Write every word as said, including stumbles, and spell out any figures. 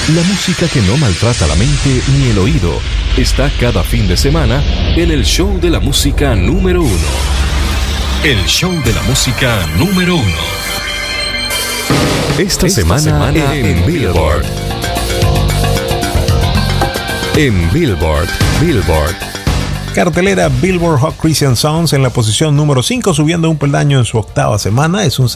La música que no maltrata la mente ni el oído está cada fin de semana en el show de la música número uno. El show de la música número uno. Esta, Esta semana, semana en, en Billboard. En Billboard, Billboard. Cartelera Billboard Hot Christian Songs en la posición número cinco, subiendo un peldaño en su octava semana. Es un